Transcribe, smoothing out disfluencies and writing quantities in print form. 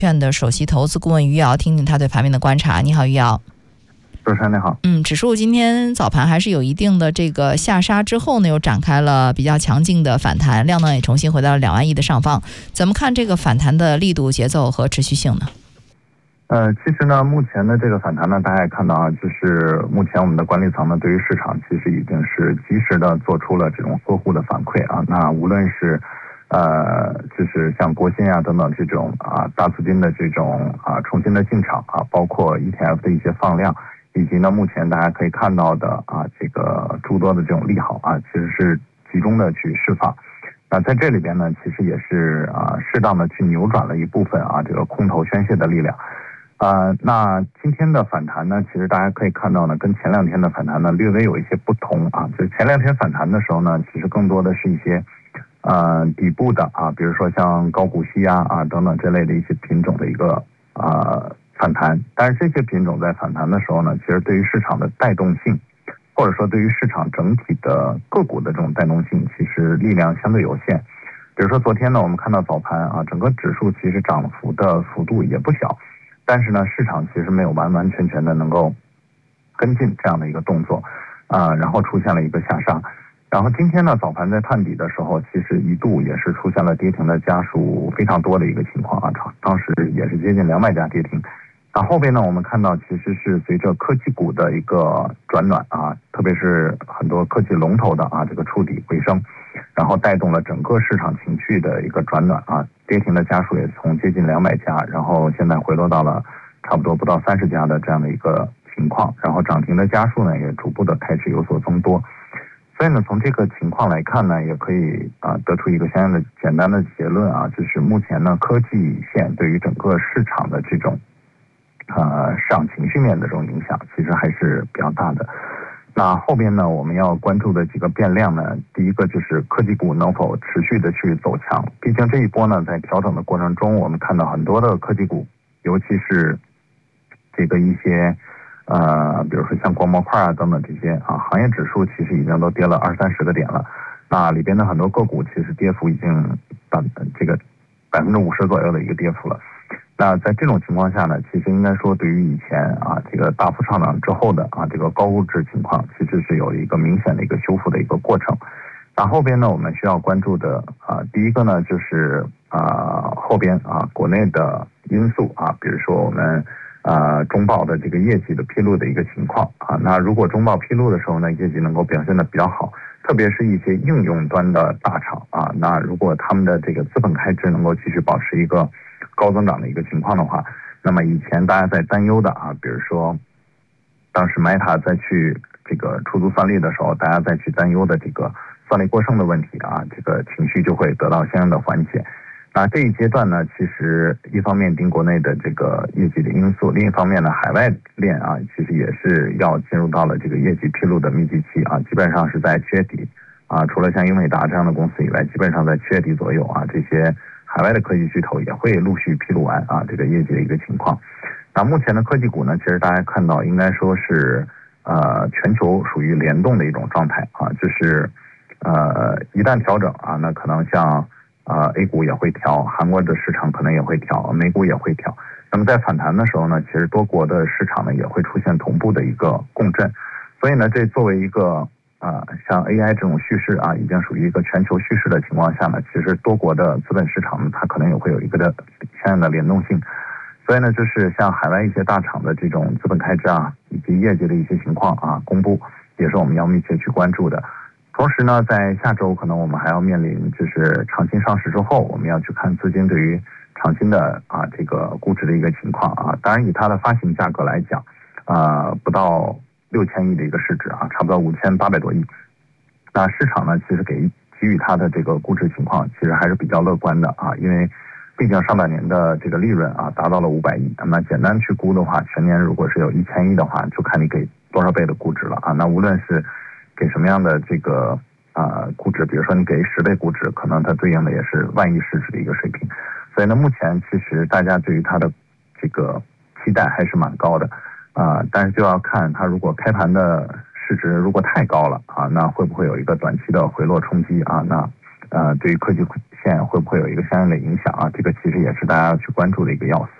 券的首席投资顾问于瑶，听听他对盘面的观察。你好，于瑶。 主持人你好。 指数今天早盘还是有一定的这个下杀之后呢，又展开了比较强劲的反弹，量能也重新回到了2万亿的上方。怎么看这个反弹的力度、节奏和持续性呢？ 其实呢，目前的这个反弹呢，大家也看到啊，就是目前我们的管理层呢，对于市场其实已经是及时的做出了这种呵护的反馈啊。那无论是就是像国新啊等等这种大资金的这种重新的进场啊，包括 ETF 的一些放量，以及呢目前大家可以看到的这个诸多的这种利好啊，其实是集中的去释放。那在这里边呢，其实也是适当的去扭转了一部分这个空头宣泄的力量。那今天的反弹呢，其实大家可以看到呢，跟前2天的反弹呢略微有一些不同啊。就是前2天反弹的时候呢，其实更多的是一些底部的比如说像高股息等等这类的一些品种的一个反弹。但是这些品种在反弹的时候呢，其实对于市场的带动性，或者说对于市场整体的个股的这种带动性，其实力量相对有限。比如说昨天呢，我们看到早盘整个指数其实涨幅的幅度也不小。但是呢，市场其实没有完完全全的能够跟进这样的一个动作，然后出现了一个下杀。然后今天呢，早盘在探底的时候，其实一度也是出现了跌停的家数非常多的一个情况当时也是接近200家跌停。那后边呢，我们看到其实是随着科技股的一个转暖特别是很多科技龙头的这个触底回升，然后带动了整个市场情绪的一个转暖跌停的家数也从接近200家，然后现在回落到了差不多不到30家的这样的一个情况，然后涨停的家数呢也逐步的开始有所增多。所以呢，从这个情况来看呢，也可以得出一个相应的简单的结论就是目前呢，科技线对于整个市场的这种市场情绪面的这种影响，其实还是比较大的。那后边呢，我们要关注的几个变量呢，第一个就是科技股能否持续的去走强。毕竟这一波呢，在调整的过程中，我们看到很多的科技股，尤其是这个一些比如说像光模块等等这些行业指数其实已经都跌了20-30个点了。那里边的很多个股其实跌幅已经这个50%左右的一个跌幅了。那在这种情况下呢，其实应该说对于以前这个大幅上涨之后的这个高估值情况，其实是有一个明显的一个修复的一个过程。那后边呢，我们需要关注的第一个呢，就是后边国内的因素比如说我们中报的这个业绩的披露的一个情况那如果中报披露的时候呢，业绩能够表现的比较好，特别是一些应用端的大厂那如果他们的这个资本开支能够继续保持一个高增长的一个情况的话，那么以前大家在担忧的比如说当时 Meta 在去这个出租算力的时候，大家在去担忧的这个算力过剩的问题这个情绪就会得到相应的缓解。那这一阶段呢，其实一方面盯国内的这个业绩的因素，另一方面呢，海外链其实也是要进入到了这个业绩披露的密集期基本上是在7月底除了像英伟达这样的公司以外，基本上在7月底左右这些海外的科技巨头也会陆续披露完这个业绩的一个情况。那目前的科技股呢，其实大家看到应该说是全球属于联动的一种状态就是一旦调整那可能像A 股也会调，韩国的市场可能也会调，美股也会调。那么在反弹的时候呢，其实多国的市场呢也会出现同步的一个共振。所以呢，这作为一个像 AI 这种叙事已经属于一个全球叙事的情况下呢，其实多国的资本市场呢，它可能也会有一个的相应的联动性。所以呢，就是像海外一些大厂的这种资本开支以及业绩的一些情况公布，也是我们要密切去关注的。同时呢，在下周可能我们还要面临就是长新上市之后，我们要去看资金对于长新的这个估值的一个情况当然以它的发行价格来讲不到6000亿的一个市值差不多5800多亿。那市场呢，其实给予它的这个估值情况其实还是比较乐观的因为毕竟上半年的这个利润达到了500亿。那么简单去估的话，全年如果是有1000亿的话，就看你给多少倍的估值了那无论是给什么样的这个估值，比如说你给10倍估值，可能它对应的也是万亿市值的一个水平。所以呢，目前其实大家对于它的这个期待还是蛮高的但是就要看它如果开盘的市值如果太高了那会不会有一个短期的回落冲击那对于科技线会不会有一个相应的影响啊？这个其实也是大家要去关注的一个要素。